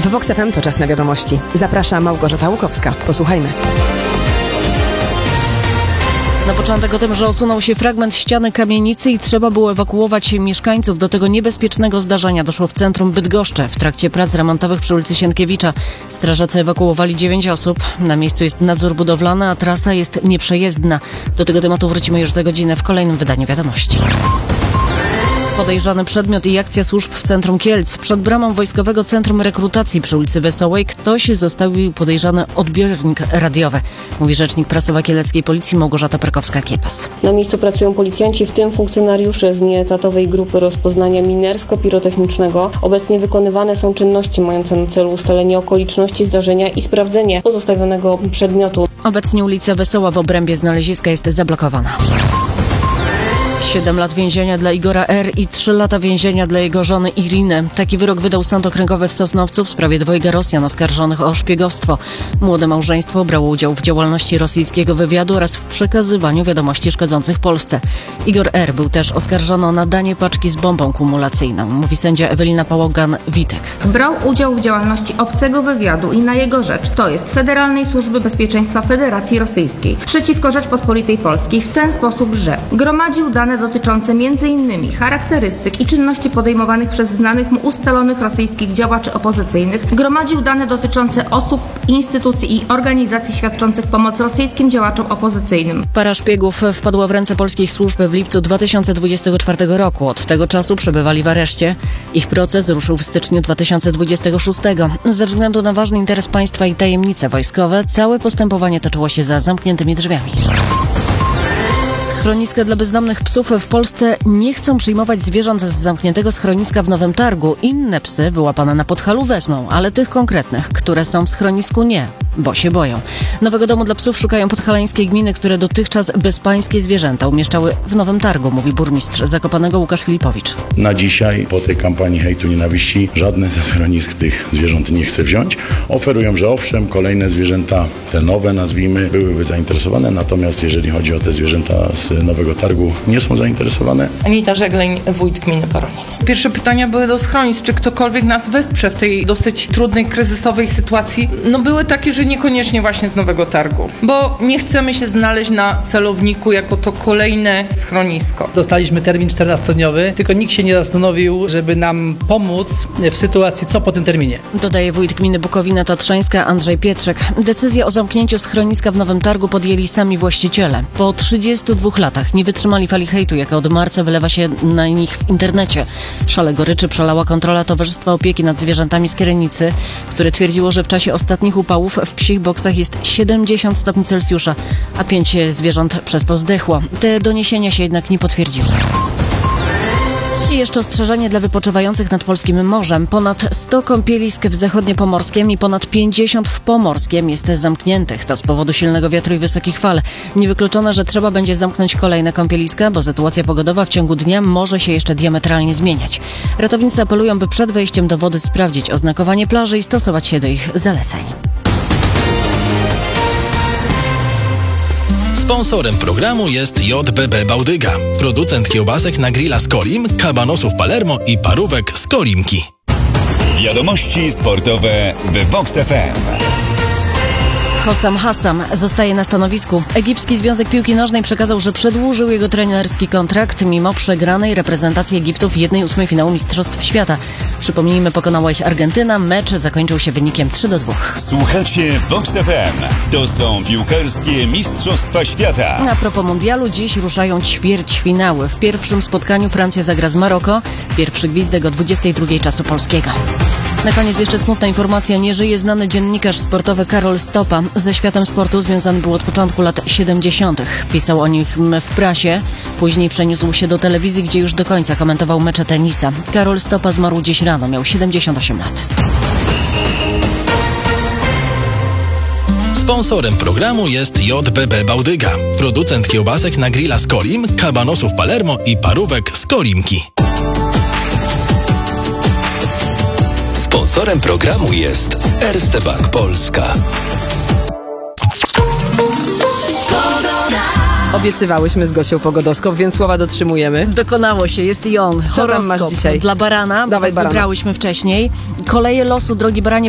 W Vox FM to czas na wiadomości. Zaprasza Małgorzata Łukowska. Posłuchajmy. Na początek o tym, że osunął się fragment ściany kamienicy i trzeba było ewakuować mieszkańców. Do tego niebezpiecznego zdarzenia doszło w centrum Bydgoszczy. W trakcie prac remontowych przy ulicy Sienkiewicza strażacy ewakuowali 9 osób. Na miejscu jest nadzór budowlany, a trasa jest nieprzejezdna. Do tego tematu wrócimy już za godzinę w kolejnym wydaniu wiadomości. Podejrzany przedmiot i akcja służb w centrum Kielc. Przed bramą Wojskowego Centrum Rekrutacji przy ulicy Wesołej ktoś zostawił podejrzany odbiornik radiowy, mówi rzecznik prasowa kieleckiej policji Małgorzata Perkowska-Kiepas. Na miejscu pracują policjanci, w tym funkcjonariusze z nieetatowej grupy rozpoznania minersko-pirotechnicznego. Obecnie wykonywane są czynności mające na celu ustalenie okoliczności zdarzenia i sprawdzenie pozostawionego przedmiotu. Obecnie ulica Wesoła w obrębie znaleziska jest zablokowana. 7 lat więzienia dla Igora R. i 3 lata więzienia dla jego żony Iriny. Taki wyrok wydał Sąd Okręgowy w Sosnowcu w sprawie dwojga Rosjan oskarżonych o szpiegostwo. Młode małżeństwo brało udział w działalności rosyjskiego wywiadu oraz w przekazywaniu wiadomości szkodzących Polsce. Igor R. był też oskarżony o nadanie paczki z bombą kumulacyjną, mówi sędzia Ewelina Pałogan-Witek. Brał udział w działalności obcego wywiadu i na jego rzecz, to jest Federalnej Służby Bezpieczeństwa Federacji Rosyjskiej, przeciwko Rzeczpospolitej Polskiej w ten sposób, że gromadził dane dotyczące m.in. charakterystyk i czynności podejmowanych przez znanych mu ustalonych rosyjskich działaczy opozycyjnych, gromadził dane dotyczące osób, instytucji i organizacji świadczących pomoc rosyjskim działaczom opozycyjnym. Para szpiegów wpadła w ręce polskich służb w lipcu 2024 roku. Od tego czasu przebywali w areszcie. Ich proces ruszył w styczniu 2026. Ze względu na ważny interes państwa i tajemnice wojskowe, całe postępowanie toczyło się za zamkniętymi drzwiami. Schroniska dla bezdomnych psów w Polsce nie chcą przyjmować zwierząt z zamkniętego schroniska w Nowym Targu. Inne psy wyłapane na Podhalu wezmą, ale tych konkretnych, które są w schronisku, nie, bo się boją. Nowego domu dla psów szukają podhalańskie gminy, które dotychczas bezpańskie zwierzęta umieszczały w Nowym Targu, mówi burmistrz Zakopanego Łukasz Filipowicz. Na dzisiaj, po tej kampanii hejtu, nienawiści, żadne ze schronisk tych zwierząt nie chce wziąć. Oferują, że owszem, kolejne zwierzęta, te nowe nazwijmy, byłyby zainteresowane, natomiast jeżeli chodzi o te zwierzęta z Nowego Targu, nie są zainteresowane. Anita Żegleń, wójt gminy Poronin. Pierwsze pytania były do schronisk, czy ktokolwiek nas wesprze w tej dosyć trudnej, kryzysowej sytuacji. Były takie, że niekoniecznie właśnie z Nowego Targu, bo nie chcemy się znaleźć na celowniku jako to kolejne schronisko. Dostaliśmy termin 14-dniowy, tylko nikt się nie zastanowił, żeby nam pomóc w sytuacji, co po tym terminie. Dodaje wójt gminy Bukowina Tatrzańska Andrzej Pietrzek. Decyzję o zamknięciu schroniska w Nowym Targu podjęli sami właściciele. Po 32 latach nie wytrzymali fali hejtu, jaka od marca wylewa się na nich w internecie. Szale goryczy przelała kontrola Towarzystwa Opieki nad Zwierzętami z Krynicy, które twierdziło, że w czasie ostatnich upałów w psich boksach jest 70 stopni Celsjusza, a 5 zwierząt przez to zdechło. Te doniesienia się jednak nie potwierdziły. I jeszcze ostrzeżenie dla wypoczywających nad polskim morzem. Ponad 100 kąpielisk w zachodniopomorskiem i ponad 50 w pomorskim jest zamkniętych. To z powodu silnego wiatru i wysokich fal. Niewykluczone, że trzeba będzie zamknąć kolejne kąpieliska, bo sytuacja pogodowa w ciągu dnia może się jeszcze diametralnie zmieniać. Ratownicy apelują, by przed wejściem do wody sprawdzić oznakowanie plaży i stosować się do ich zaleceń. Sponsorem programu jest JBB Bałdyga, producent kiełbasek na grilla z Kolim, kabanosów Palermo i parówek z Kolimki. Wiadomości sportowe w Vox FM. Hossam Hassam zostaje na stanowisku. Egipski Związek Piłki Nożnej przekazał, że przedłużył jego trenerski kontrakt mimo przegranej reprezentacji Egiptu w 1/8 finału Mistrzostw Świata. Przypomnijmy, pokonała ich Argentyna. Mecz zakończył się wynikiem 3-2. Słuchacie Vox FM. To są piłkarskie Mistrzostwa Świata. A propos mundialu, dziś ruszają ćwierćfinały. W pierwszym spotkaniu Francja zagra z Maroko. Pierwszy gwizdek o 22:00 czasu polskiego. Na koniec jeszcze smutna informacja. Nie żyje znany dziennikarz sportowy Karol Stopa. Ze światem sportu związany był od początku lat 70. Pisał o nich w prasie. Później przeniósł się do telewizji, gdzie już do końca komentował mecze tenisa. Karol Stopa zmarł dziś rano. Miał 78 lat. Sponsorem programu jest JBB Bałdyga, producent kiełbasek na grilla z Kolim, kabanosów Palermo i parówek z Kolimki. Sponsorem programu jest Erste Bank Polska. Obiecywałyśmy z Gosią Pogodowską, więc słowa dotrzymujemy. Dokonało się, jest i on. Co tam masz dzisiaj? Dla barana, Dawaj barana. Wybrałyśmy wcześniej. Koleje losu, drogi baranie,